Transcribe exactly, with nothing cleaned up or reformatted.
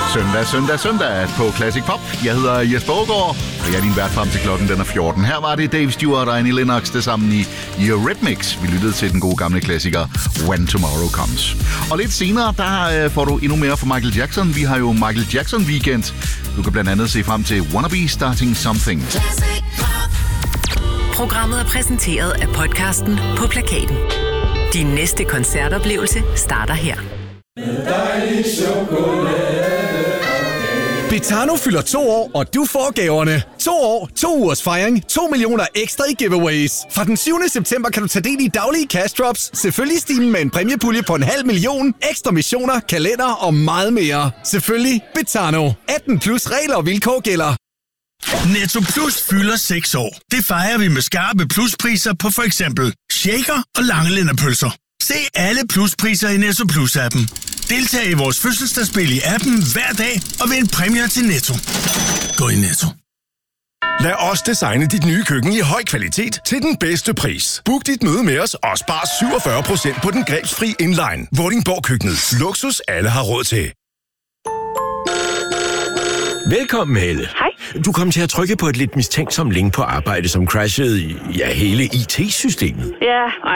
Søndag, søndag, søndag på Classic Pop. Jeg hedder Jesper Aagaard, og jeg er din vært frem til klokken den er fjorten. Her var det Dave Stewart og Annie Lennox det sammen i Eurythmics. Vi lyttede til den gode gamle klassiker When Tomorrow Comes. Og lidt senere, der øh, får du endnu mere fra Michael Jackson. Vi har jo Michael Jackson Weekend. Du kan blandt andet se frem til Wanna Be Starting Something. Programmet er præsenteret af podcasten På Plakaten. Din næste koncertoplevelse starter her. Betano fylder to år, og du får gaverne. To år, to ugers fejring, to millioner ekstra i giveaways. Fra den syvende september kan du tage del i daglige cash drops, selvfølgelig stimen med en præmiepulje på en halv million, ekstra missioner, kalender og meget mere. Selvfølgelig Betano. atten plus regler og vilkår gælder. Netto Plus fylder seks år. Det fejrer vi med skarpe pluspriser på for eksempel shaker og langelænderpølser. Se alle pluspriser i Netto Plus-appen. Deltag i vores fødselsdagsspil i appen hver dag og vind præmier til Netto. Gå i Netto. Lad os designe dit nye køkken i høj kvalitet til den bedste pris. Book dit møde med os og spar syvogfyrre procent på den grebsfri inline. Vordingborg Køkkenet. Luksus alle har råd til. Velkommen, Helle. Hej. Du kom til at trykke på et lidt mistænksomt link på arbejde, som crashede i ja, hele I T-systemet. Ja,